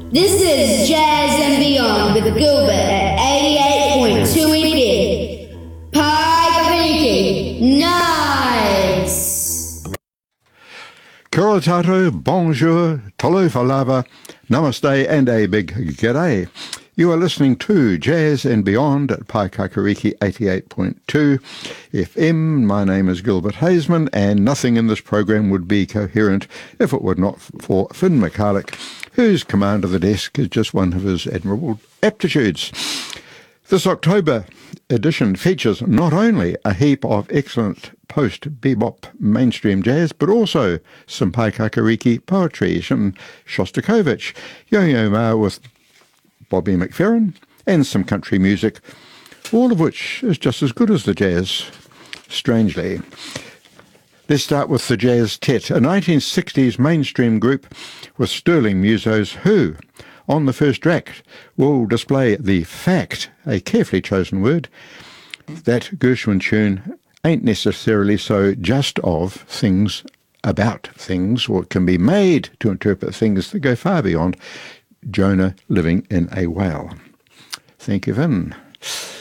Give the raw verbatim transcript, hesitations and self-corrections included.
This is Jazz and Beyond with Gilbert at eighty-eight point two F M. Paikakariki. Nice! Kia ora tātou, bonjour, talo falava, namaste and a big g'day. You are listening to Jazz and Beyond at Paikakariki eighty-eight point two F M. My name is Gilbert Hazeman, and nothing in this program would be coherent if it were not for Finn McCulloch, whose command of the desk is just one of his admirable aptitudes. This October edition features not only a heap of excellent post-bebop mainstream jazz, but also some Paikakariki poetry from Shostakovich, Yo-Yo Ma with Bobby McFerrin, and some country music, all of which is just as good as the jazz, strangely. Let's start with the Jazz Tet, a nineteen sixties mainstream group with sterling musos who, on the first track, will display the fact, a carefully chosen word, that Gershwin tune ain't necessarily so just of things about things, or can be made to interpret things that go far beyond Jonah living in a whale. Thank you, Vin.